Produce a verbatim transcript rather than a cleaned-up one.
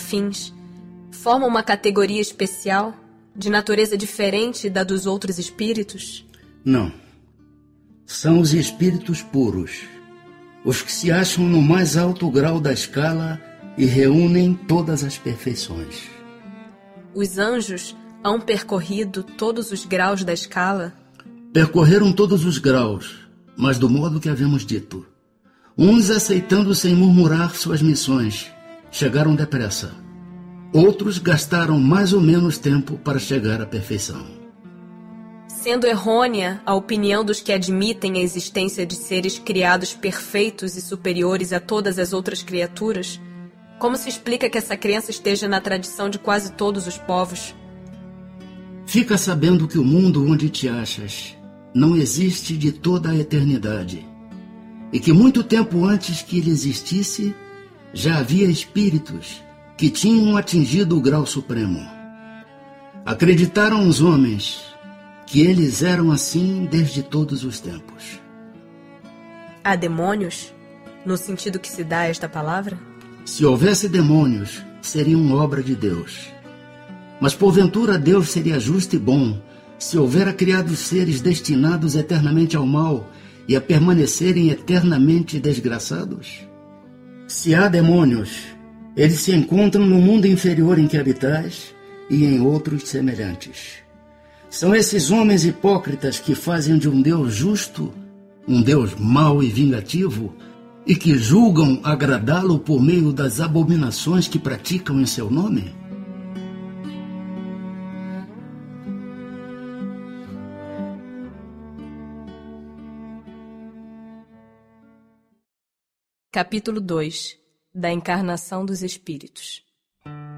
serafins formam uma categoria especial, de natureza diferente da dos outros espíritos? Não. São os espíritos puros, os que se acham no mais alto grau da escala e reúnem todas as perfeições. Os anjos hão percorrido todos os graus da escala? Percorreram todos os graus, mas do modo que havíamos dito. Uns aceitando sem murmurar suas missões, chegaram depressa. Outros gastaram mais ou menos tempo para chegar à perfeição. Sendo errônea a opinião dos que admitem a existência de seres criados perfeitos e superiores a todas as outras criaturas, como se explica que essa crença esteja na tradição de quase todos os povos? Fica sabendo que o mundo onde te achas não existe de toda a eternidade, e que muito tempo antes que ele existisse, já havia espíritos que tinham atingido o grau supremo. Acreditaram os homens que eles eram assim desde todos os tempos. Há demônios, no sentido que se dá a esta palavra? Se houvesse demônios, seriam obra de Deus. Mas porventura Deus seria justo e bom se houvera criado seres destinados eternamente ao mal e a permanecerem eternamente desgraçados? Se há demônios, eles se encontram no mundo inferior em que habitais e em outros semelhantes. São esses homens hipócritas que fazem de um Deus justo um Deus mau e vingativo e que julgam agradá-lo por meio das abominações que praticam em seu nome? Capítulo dois. Da encarnação dos espíritos.